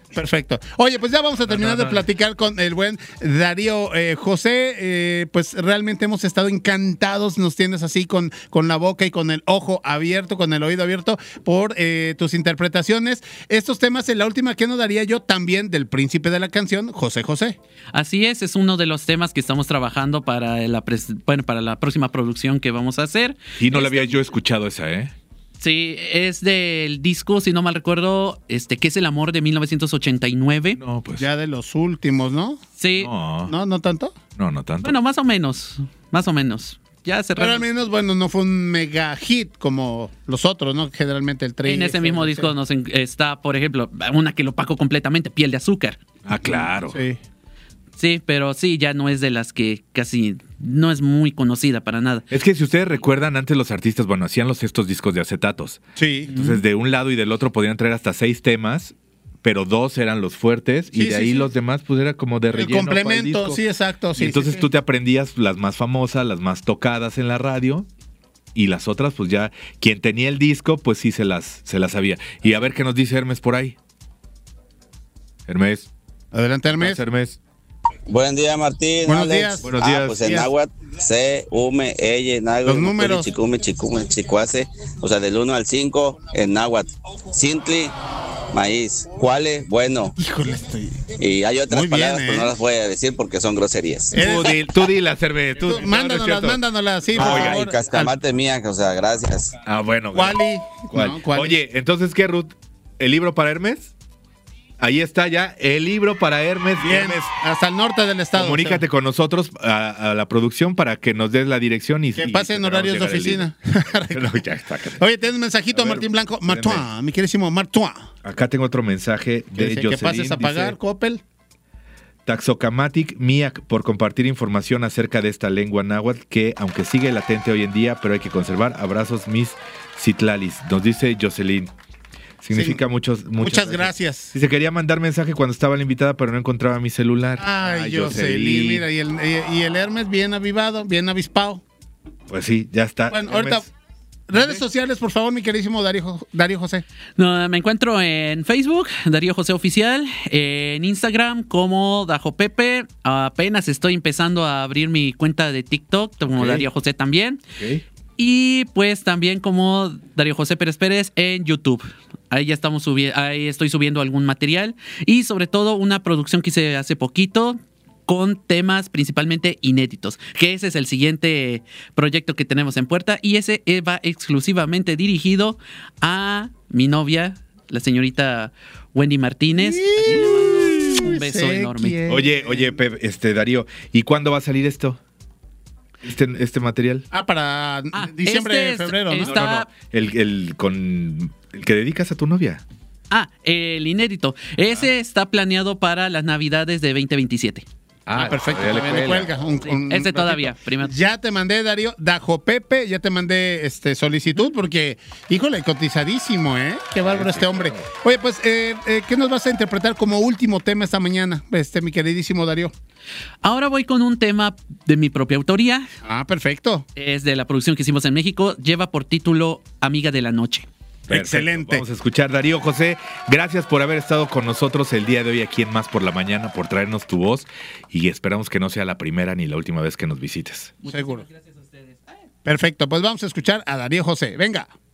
Perfecto. Oye, pues ya vamos a terminar de platicar con el buen Darío José. Pues realmente hemos estado encantados, nos tienes así con la boca y con el ojo abierto, con el oído abierto por tus interpretaciones. Estos temas, en la última que nos daría yo también del príncipe de la canción, José José. Así es uno de los temas que estamos trabajando para la próxima producción que vamos a hacer. Y no la había yo escuchado esa, ¿eh? Sí, es del disco, si no mal recuerdo, que es El Amor de 1989. No, pues. Ya de los últimos, ¿no? Sí. ¿No tanto? No tanto. Bueno, más o menos. Ya se Pero al menos, bueno, no fue un mega hit como los otros, ¿no? Generalmente el 3. En ese mismo disco está, por ejemplo, una que lo opacó completamente, Piel de Azúcar. Ah, claro. Sí, pero sí, ya no es de las que casi no es muy conocida para nada. Es que si ustedes recuerdan, antes los artistas, hacían estos discos de acetatos. Sí. Entonces, de un lado y del otro podían traer hasta 6 temas, pero 2 eran los fuertes y de ahí los demás, pues era como de relleno. El complemento, sí, exacto. Sí, y entonces sí. tú te aprendías las más famosas, las más tocadas en la radio. Y las otras, pues ya, quien tenía el disco, pues sí se las sabía. Y a ver qué nos dice Hermes por ahí. Hermes. Adelante, Hermes. Gracias, Hermes. Buen día, Martín. Buenos Alex. días. Buenos días. Pues en náhuatl, C, Ume, Eye, Nago, Los números. Chicume, Chicuase, o sea, del 1 al 5 en náhuatl. Sintli, maíz. Cuale, bueno. Híjole, estoy... Y hay otras Muy bien, palabras, pero no las voy a decir porque son groserías. Tú dilas, Hermes. Mándanoslas, sí, por Oiga, favor. y cascamate mía, o sea, gracias. Ah, bueno. Wally. ¿Cuál? No, Wally. Oye, entonces, ¿qué, Ruth? ¿El libro para Hermes? Ahí está ya, el libro para Hermes. Bien, Hermes, hasta el norte del estado. comunícate con nosotros a la producción para que nos des la dirección y Que pasen horarios de oficina. No, ya está. Oye, tienes un mensajito, A ver, Martín Blanco. espérame. Martois, mi queridísimo Martois. Acá tengo otro mensaje de Que Jocelyn. pases a pagar, Dice, Coppel. Taxocamatic Miak por compartir información acerca de esta lengua náhuatl que, aunque sigue latente hoy en día, pero hay que conservar. Abrazos, mis citlalis. Nos dice Jocelyn. Significa Sí. muchas gracias. Sí, se quería mandar mensaje cuando estaba la invitada, pero no encontraba mi celular. Ay, Jocelyn, mira, y el Hermes bien avivado, bien avispado. Pues sí, ya está. Bueno, Hermes. ahorita, redes sociales, por favor, mi queridísimo Darío José. No, me encuentro en Facebook, Darío José Oficial, en Instagram como Dajo Pepe. Apenas estoy empezando a abrir mi cuenta de TikTok, como Darío José también. Ok. Y pues también como Darío José Pérez en YouTube. Ahí ya ahí estoy subiendo algún material y sobre todo una producción que hice hace poquito con temas principalmente inéditos, que ese es el siguiente proyecto que tenemos en puerta y ese va exclusivamente dirigido a mi novia, la señorita Wendy Martínez. Aquí le mando un beso enorme. Oye, Darío, ¿y cuándo va a salir esto? Este material. Para diciembre, febrero, ¿no? Está... El que dedicas a tu novia. El inédito. Ese está planeado para las Navidades de 2027. Perfecto. todavía le Cuelga. Ese todavía. Primero. Ya te mandé, Darío, Dajo Pepe, ya te mandé solicitud porque, híjole, cotizadísimo, ¿eh? Qué bárbaro este hombre. Oye, pues, ¿qué nos vas a interpretar como último tema esta mañana, mi queridísimo Darío? Ahora voy con un tema de mi propia autoría. Perfecto. Es de la producción que hicimos en México. Lleva por título Amiga de la Noche. Perfecto. Excelente. Vamos a escuchar, Darío José. Gracias por haber estado con nosotros el día de hoy aquí en Más por la Mañana, por traernos tu voz y esperamos que no sea la primera ni la última vez que nos visites. Seguro. Gracias a ustedes. Perfecto, pues vamos a escuchar a Darío José. Venga.